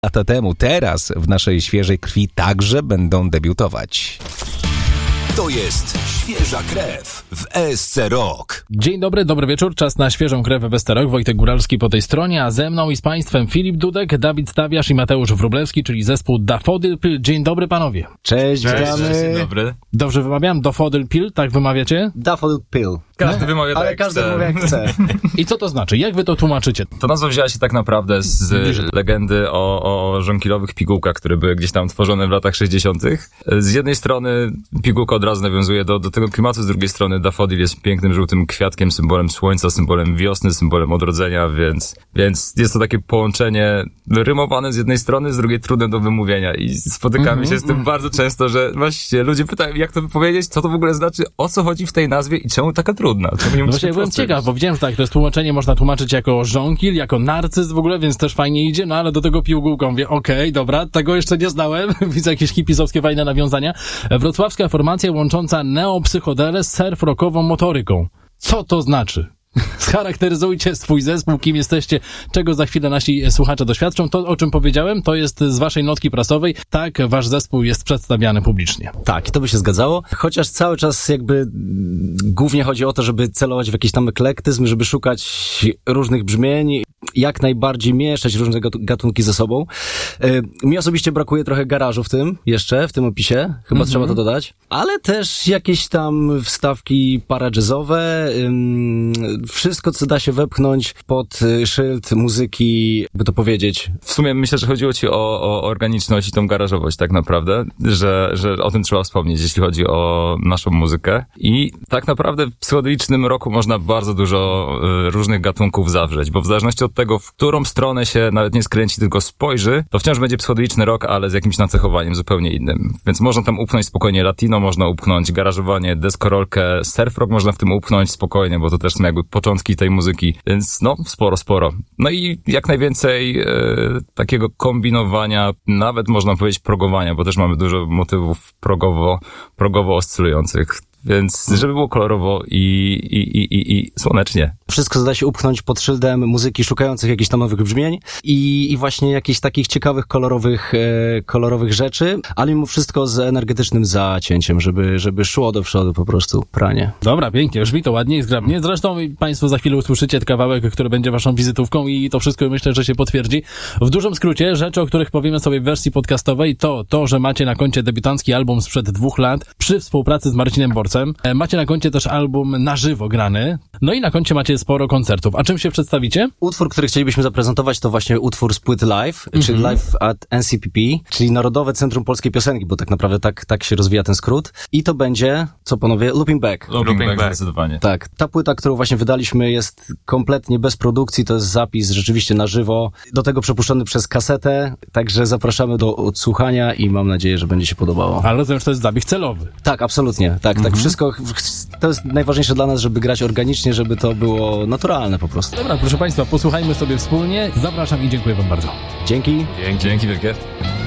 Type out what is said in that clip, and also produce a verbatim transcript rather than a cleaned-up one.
lata temu. Teraz w naszej świeżej krwi także będą debiutować. To jest Świeża Krew w E S C Rock. Dzień dobry, dobry wieczór, czas na świeżą krew w E S C Rock. Wojtek Góralski po tej stronie, a ze mną i z państwem Filip Dudek, Dawid Stawiasz i Mateusz Wróblewski, czyli zespół Daffodil Pill. Dzień dobry panowie. Cześć, Cześć, witamy. dzień dobry. Dobrze wymawiam? Daffodil Pill, tak wymawiacie? Daffodil Pill. Każdy wymawia tak Ale jak każdy chce. mówi jak chce. I co to znaczy? Jak wy to tłumaczycie? To nazwa wzięła się tak naprawdę z legendy o, o żonkilowych pigułkach, które były gdzieś tam tworzone w latach sześćdziesiątych. Z jednej strony pigułka od razu nawiązuje do, do tego klimatu, z drugiej strony daffodil jest pięknym, żółtym kwiatkiem, symbolem słońca, symbolem wiosny, symbolem odrodzenia, więc, więc jest to takie połączenie rymowane z jednej strony, z drugiej trudne do wymówienia i spotykamy mm-hmm. się z tym bardzo często, że właśnie ludzie pytają, jak to wypowiedzieć, co to w ogóle znaczy, o co chodzi w tej nazwie i czemu taka trudna. Czemu nie No właśnie, ja byłem ciekaw, bo widziałem, że tak, to jest tłumaczenie, można tłumaczyć jako żonkil, jako narcyz w ogóle, więc też fajnie idzie, no ale do tego pigułką mówię, okej, okay, dobra, tego jeszcze nie znałem, widzę jakieś hipisowskie fajne nawiązania. Wrocławska formacja łącząca neopsychodelę z surf-rockową motoryką. Co to znaczy? Scharakteryzujcie swój zespół, kim jesteście, czego za chwilę nasi słuchacze doświadczą. To, o czym powiedziałem, to jest z waszej notki prasowej. Tak, wasz zespół jest przedstawiany publicznie. Tak, i to by się zgadzało. Chociaż cały czas jakby głównie chodzi o to, żeby celować w jakiś tam eklektyzm, żeby szukać różnych brzmień, jak najbardziej mieszać różne gatunki ze sobą. Mi osobiście brakuje trochę garażu w tym, jeszcze, w tym opisie. Chyba mm-hmm. trzeba to dodać. Ale też jakieś tam wstawki para-jazzowe, wszystko, co da się wepchnąć pod szyld muzyki, by to powiedzieć. W sumie myślę, że chodziło ci o, o organiczność i tą garażowość tak naprawdę, że, że o tym trzeba wspomnieć, jeśli chodzi o naszą muzykę. I tak naprawdę w psychodelicznym roku można bardzo dużo y, różnych gatunków zawrzeć, bo w zależności od tego, w którą stronę się nawet nie skręci, tylko spojrzy, to wciąż będzie psychodeliczny rock, ale z jakimś nacechowaniem zupełnie innym. Więc można tam upchnąć spokojnie latino, można upchnąć garażowanie, deskorolkę, surf rock można w tym upchnąć spokojnie, bo to też są jakby początki tej muzyki, więc no, sporo, sporo. No i jak najwięcej e, takiego kombinowania, nawet można powiedzieć progowania, bo też mamy dużo motywów progowo, progowo oscylujących. Więc żeby było kolorowo i, i, i, i, i słonecznie. Wszystko da się upchnąć pod szyldem muzyki szukających jakichś tam nowych brzmień i, i właśnie jakichś takich ciekawych, kolorowych, e, kolorowych rzeczy, ale mimo wszystko z energetycznym zacięciem, żeby, żeby szło do przodu po prostu pranie. Dobra, pięknie, brzmi to ładnie i zgrabnie. Zresztą państwo za chwilę usłyszycie kawałek, który będzie waszą wizytówką i to wszystko myślę, że się potwierdzi. W dużym skrócie, rzeczy, o których powiemy sobie w wersji podcastowej, to to, że macie na koncie debiutancki album sprzed dwóch lat przy współpracy z Marcinem Borcem. Macie na koncie też album na żywo grany. No i na koncie macie sporo koncertów. A czym się przedstawicie? Utwór, który chcielibyśmy zaprezentować, to właśnie utwór z płyty live, mm-hmm. czyli Live at N C P P, czyli Narodowe Centrum Polskiej Piosenki, bo tak naprawdę tak, tak się rozwija ten skrót. I to będzie, co panowie, Looping Back. Looping Back, back zdecydowanie. Tak. Ta płyta, którą właśnie wydaliśmy, jest kompletnie bez produkcji, to jest zapis rzeczywiście na żywo, do tego przepuszczony przez kasetę, także zapraszamy do odsłuchania i mam nadzieję, że będzie się podobało. Ale rozumiem, że to jest zabieg celowy. Tak, absolutnie. Tak, mm-hmm. tak. Wszystko, to jest najważniejsze dla nas, żeby grać organicznie, żeby to było naturalne po prostu. Dobra, proszę państwa, posłuchajmy sobie wspólnie. Zapraszam i dziękuję wam bardzo. Dzięki. Dzięki, dzięki wielkie.